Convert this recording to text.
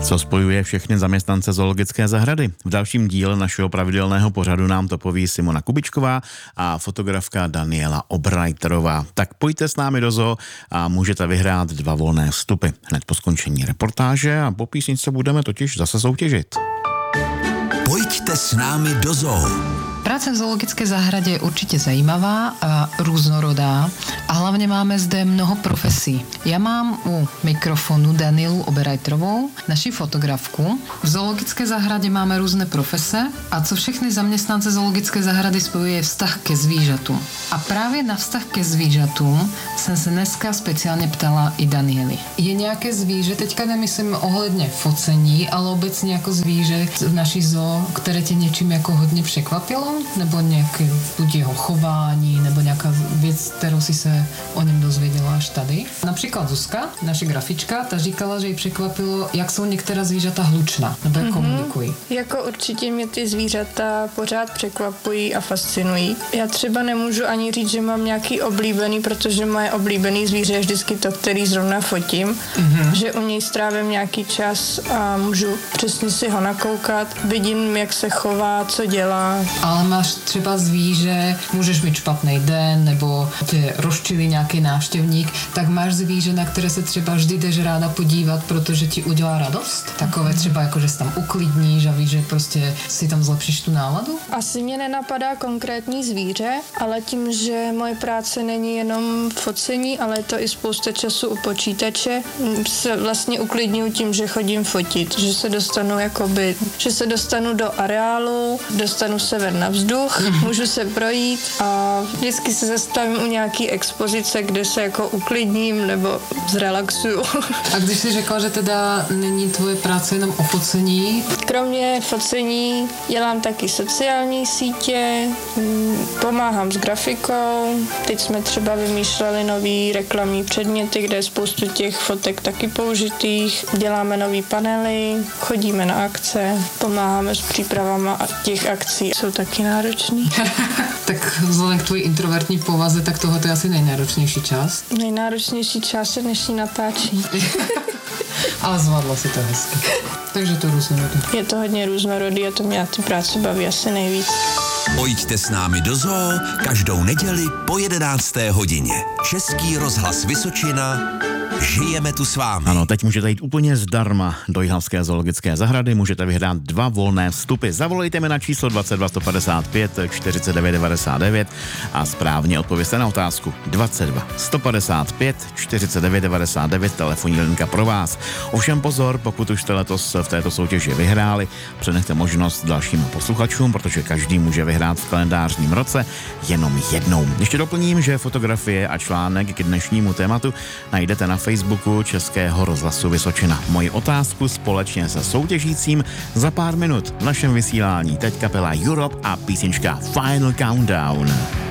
Co spojuje všechny zaměstnance zoologické zahrady? V dalším díle našeho pravidelného pořadu nám to poví Simona Kubičková a fotografka Daniela Oberreiterová. Tak pojďte s námi do zoo a můžete vyhrát 2 volné vstupy. Hned po skončení reportáže a po písničce budeme totiž zase soutěžit. Pojďte s námi do zoo. Práce v zoologické zahradě je určitě zajímavá a různorodá a hlavně máme zde mnoho profesí. Já mám u mikrofonu Danielu Oberreiterovou, naši fotografku. V zoologické zahradě máme různé profese a co všechny zaměstnance zoologické zahrady spojuje je vztah ke zvířatům. A právě na vztah ke zvířatům jsem se dneska speciálně ptala i Daniely. Je nějaké zvíře, teďka nemyslím ohledně focení, ale obecně jako zvíře v naší zoo, které tě něčím jako hodně překvapilo? Nebo nějaké buď jeho chování, nebo nějaká věc, kterou si se o něm dozvěděla až tady. Například Zuzka, naše grafička, ta říkala, že jí překvapilo, jak jsou některá zvířata hlučná, nebo jak komunikují. Jako určitě mě ty zvířata pořád překvapují a fascinují. Já třeba nemůžu ani říct, že mám nějaký oblíbený, protože moje oblíbený zvíře je vždycky to, který zrovna fotím, že u něj strávím nějaký čas a můžu přesně si ho nakoukat, vidím, jak se chová, co dělá. Ale máš třeba zvíře, můžeš mít špatný den, nebo tě rozčilí nějaký návštěvník, tak máš zvíře, na které se třeba vždy jdeš ráda podívat, protože ti udělá radost? Takové třeba jako, že se tam uklidníš a víš, že prostě si tam zlepšíš tu náladu? Asi mě nenapadá konkrétní zvíře, ale tím, že moje práce není jenom focení, ale je to i spousta času u počítače, se vlastně uklidňuji tím, že chodím fotit, že se dostanu do areálu, dostanu se ven na vzduch, můžu se projít a vždycky se zastavím u nějaký expozice, kde se jako uklidním nebo zrelaxuju. A když jsi řekla, že teda není tvoje práce jenom o focení? Kromě focení dělám taky sociální sítě, pomáhám s grafikou, teď jsme třeba vymýšleli nový reklamní předměty, kde je spoustu těch fotek taky použitých, děláme nový panely, chodíme na akce, pomáháme s přípravama a těch akcí jsou taky náročný. Tak vzhledem k tvojí introvertní povaze, tak tohle je asi nejnáročnější část. Nejnáročnější část je dnešní natáčení. Ale zvládla si to hezky. Takže to různorodý. Je to hodně různorodý a to mě na ty práci baví asi nejvíc. Pojďte s námi do zoo každou neděli po 11. hodině. Český rozhlas Vysočina. Žijeme tu s vámi. Ano, teď můžete jít úplně zdarma do Jihlavské zoologické zahrady, můžete vyhrát 2 volné vstupy. Zavolejte mi na číslo 22 155 49 99 a správně odpovězte na otázku 22 155 49 99, telefonní linka pro vás. Ovšem pozor, pokud už jste letos v této soutěži vyhráli, přenechte možnost dalším posluchačům, protože každý může vyhrát v kalendářním roce jenom jednou. Ještě doplním, že fotografie a článek k dnešnímu tématu najdete na Facebooku Českého rozhlasu Vysočina. Moji otázku společně se soutěžícím za pár minut v našem vysílání. Teď kapela Europe a písnička Final Countdown.